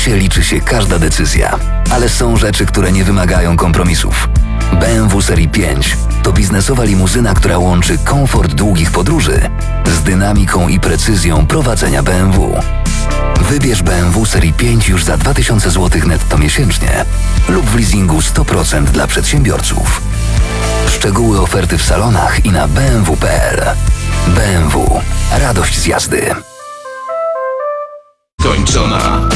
biznesie liczy się każda decyzja, ale są rzeczy, które nie wymagają kompromisów. BMW Serii 5 to biznesowa limuzyna, która łączy komfort długich podróży z dynamiką i precyzją prowadzenia BMW. Wybierz BMW Serii 5 już za 2000 zł netto miesięcznie lub w leasingu 100% dla przedsiębiorców. Szczegóły oferty w salonach i na bmw.pl. BMW. Radość z jazdy. Kończona.